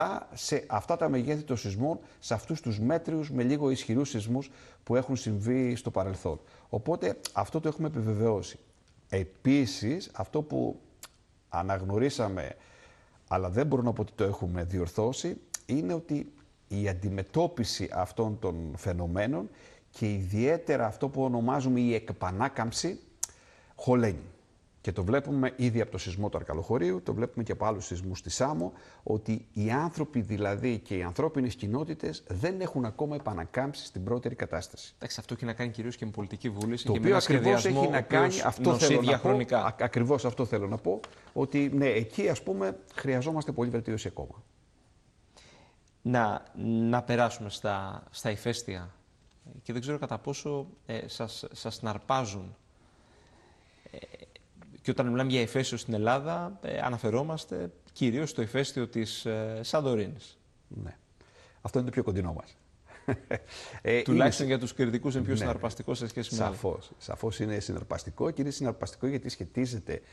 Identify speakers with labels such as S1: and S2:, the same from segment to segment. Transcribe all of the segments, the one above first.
S1: σε αυτά τα μεγέθη των σεισμών, σε αυτούς τους μέτριους με λίγο ισχυρούς σεισμούς που έχουν συμβεί στο παρελθόν. Οπότε αυτό το έχουμε επιβεβαιώσει. Επίσης, αυτό που αναγνωρίσαμε, αλλά δεν μπορώ να πω ότι το έχουμε διορθώσει, είναι ότι η αντιμετώπιση αυτών των φαινομένων και ιδιαίτερα αυτό που ονομάζουμε η εκπανάκαμψη χωλαίνει. Και το βλέπουμε ήδη από το σεισμό του Αρκαλοχωρίου, το βλέπουμε και από άλλους σεισμούς στη Σάμο, ότι οι άνθρωποι δηλαδή και οι ανθρώπινες κοινότητες δεν έχουν ακόμα επανακάμψει στην πρώτερη κατάσταση.
S2: Εντάξει, αυτό έχει να κάνει κυρίως και με πολιτική βούληση.
S1: Το οποίο ακριβώς έχει να κάνει, αυτό θέλω να πω, ακριβώς αυτό θέλω να πω, ότι ναι, εκεί ας πούμε χρειαζόμαστε πολύ βελτίωση ακόμα.
S2: Να περάσουμε στα ηφαίστεια και δεν ξέρω κατά πόσο σας συναρπάζουν. Και όταν μιλάμε για ηφαίστειο στην Ελλάδα, αναφερόμαστε κυρίως στο ηφαίστειο της Σαντορίνης.
S1: Ναι. Αυτό είναι το πιο κοντινό μας.
S2: Τουλάχιστον για τους κριτικούς είναι πιο συναρπαστικό σε σχέση με άλλα.
S1: Σαφώς είναι συναρπαστικό και είναι συναρπαστικό γιατί σχετίζεται,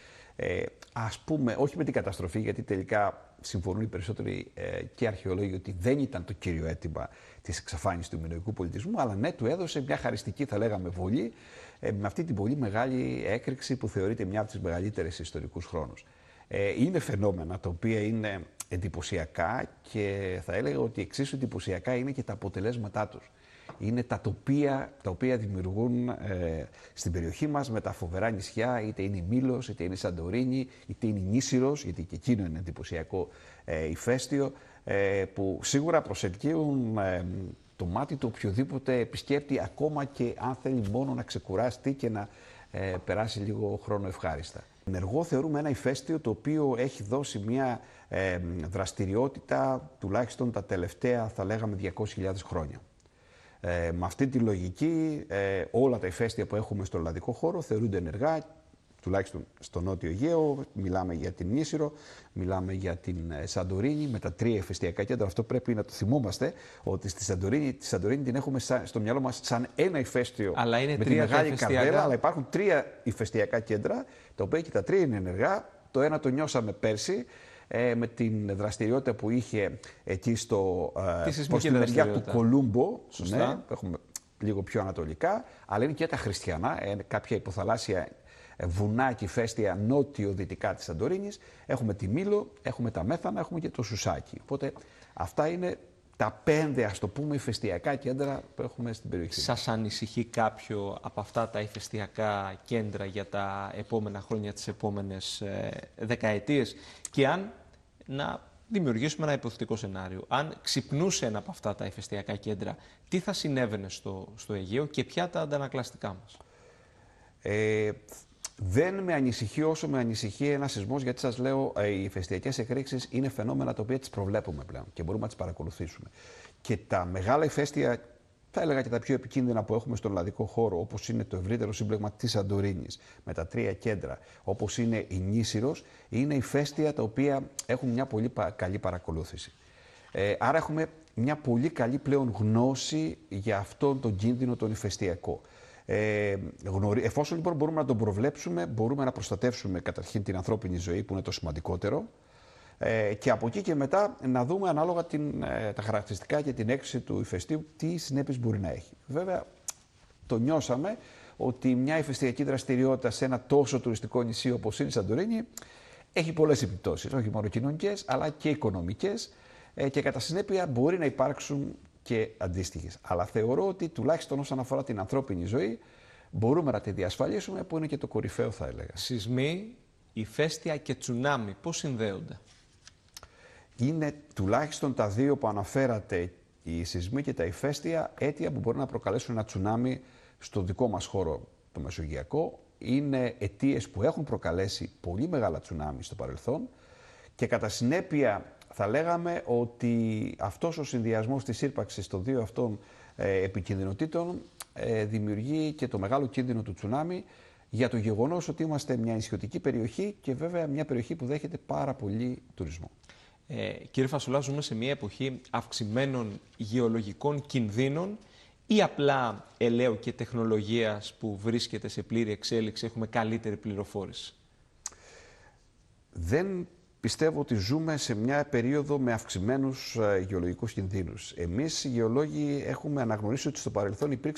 S1: ας πούμε, όχι με την καταστροφή, γιατί τελικά συμφωνούν οι περισσότεροι και αρχαιολόγοι ότι δεν ήταν το κύριο αίτημα της εξαφάνισης του μινωικού πολιτισμού, αλλά ναι, του έδωσε μια χαριστική, θα λέγαμε, βολή, με αυτή την πολύ μεγάλη έκρηξη που θεωρείται μια από τις μεγαλύτερες σε ιστορικούς χρόνους. Είναι φαινόμενα τα οποία είναι εντυπωσιακά και θα έλεγα ότι εξίσου εντυπωσιακά είναι και τα αποτελέσματά τους. Είναι τα τοπία τα οποία δημιουργούν στην περιοχή μας με τα φοβερά νησιά, είτε είναι η Μήλος, είτε είναι η Σαντορίνη, είτε είναι η Νήσιρος, γιατί και εκείνο είναι εντυπωσιακό ηφαίστειο, που σίγουρα προσελκύουν το μάτι του οποιοδήποτε επισκέπτη, ακόμα και αν θέλει μόνο να ξεκουραστεί και να περάσει λίγο χρόνο ευχάριστα. Ενεργό θεωρούμε ένα ηφαίστειο το οποίο έχει δώσει μια δραστηριότητα τουλάχιστον τα τελευταία, θα λέγαμε, 200.000 χρόνια. Με αυτή τη λογική όλα τα ηφαίστεια που έχουμε στο ελλαδικό χώρο θεωρούνται ενεργά, τουλάχιστον στο Νότιο Αιγαίο. Μιλάμε για την Νήσιρο, μιλάμε για την Σαντορίνη με τα 3 ηφαιστειακά κέντρα. Αυτό πρέπει να το θυμόμαστε, ότι τη Σαντορίνη την έχουμε στο μυαλό μας σαν ένα ηφαίστειο με τη μεγάλη καρδέλα, αλλά υπάρχουν 3 ηφαιστειακά κέντρα, τα οποία και τα 3 είναι ενεργά. Το ένα το νιώσαμε πέρσι, με την δραστηριότητα που είχε εκεί προς τη μεριά του Κολούμπο, ναι, έχουμε λίγο πιο ανατολικά, αλλά είναι και τα χριστιανά, κάποια υποθαλάσσια βουνά και ηφαίστεια νότιο-δυτικά της Σαντορίνης. Έχουμε τη Μήλο, έχουμε τα Μέθανα, έχουμε και το Σουσάκι. Οπότε αυτά είναι τα 5, ας το πούμε, ηφαιστειακά κέντρα που έχουμε στην περιοχή.
S2: Σας ανησυχεί κάποιο από αυτά τα ηφαιστειακά κέντρα για τα επόμενα χρόνια, τις επόμενες δεκαετίες? Και αν να δημιουργήσουμε ένα υποθετικό σενάριο, αν ξυπνούσε ένα από αυτά τα ηφαιστειακά κέντρα, τι θα συνέβαινε στο Αιγαίο και ποια τα αντανακλαστικά μας?
S1: Δεν με ανησυχεί όσο με ανησυχεί ένας σεισμός, γιατί σας λέω, οι ηφαιστειακές εκρήξεις είναι φαινόμενα τα οποία τις προβλέπουμε πλέον και μπορούμε να τις παρακολουθήσουμε. Και τα μεγάλα ηφαίστεια, θα έλεγα και τα πιο επικίνδυνα που έχουμε στον ελλαδικό χώρο, όπως είναι το ευρύτερο σύμπλεγμα της Σαντορίνης με τα 3 κέντρα, όπως είναι η Νήσιρος, είναι ηφαίστεια τα οποία έχουν μια πολύ καλή παρακολούθηση. Άρα έχουμε μια πολύ καλή πλέον γνώση για αυτόν τον κίνδυνο τον ηφαιστειακό. Εφόσον λοιπόν μπορούμε να τον προβλέψουμε, μπορούμε να προστατεύσουμε καταρχήν την ανθρώπινη ζωή, που είναι το σημαντικότερο, και από εκεί και μετά να δούμε ανάλογα τα χαρακτηριστικά και την έκρηξη του ηφαιστείου τι συνέπειες μπορεί να έχει. Βέβαια, το νιώσαμε ότι μια ηφαιστειακή δραστηριότητα σε ένα τόσο τουριστικό νησί όπως είναι η Σαντορίνη έχει πολλές επιπτώσεις, όχι μόνο κοινωνικές αλλά και οικονομικές, και κατά συνέπεια μπορεί να υπάρξουν και αντίστοιχες. Αλλά θεωρώ ότι τουλάχιστον όσον αφορά την ανθρώπινη ζωή μπορούμε να τη διασφαλίσουμε, που είναι και το κορυφαίο, θα έλεγα.
S2: Σεισμοί, ηφαίστεια και τσουνάμι, πώς συνδέονται?
S1: Είναι τουλάχιστον τα 2 που αναφέρατε, οι σεισμοί και τα ηφαίστεια, αίτια που μπορεί να προκαλέσουν ένα τσουνάμι στο δικό μας χώρο, το Μεσογειακό. Είναι αιτίες που έχουν προκαλέσει πολύ μεγάλα τσουνάμι στο παρελθόν και κατά συνέπεια θα λέγαμε ότι αυτός ο συνδυασμός της ύπαρξης των 2 αυτών επικινδυνοτήτων δημιουργεί και το μεγάλο κίνδυνο του τσουνάμι, για το γεγονός ότι είμαστε μια νησιωτική περιοχή και βέβαια μια περιοχή που δέχεται πάρα πολύ τουρισμό.
S2: Κύριε Φασουλά, ζούμε σε μια εποχή αυξημένων γεωλογικών κινδύνων ή απλά ελαίου και τεχνολογίας που βρίσκεται σε πλήρη εξέλιξη έχουμε καλύτερη πληροφόρηση?
S1: Δεν πιστεύω ότι ζούμε σε μια περίοδο με αυξημένους γεωλογικούς κινδύνους. Εμείς οι γεωλόγοι έχουμε αναγνωρίσει ότι στο παρελθόν υπήρξε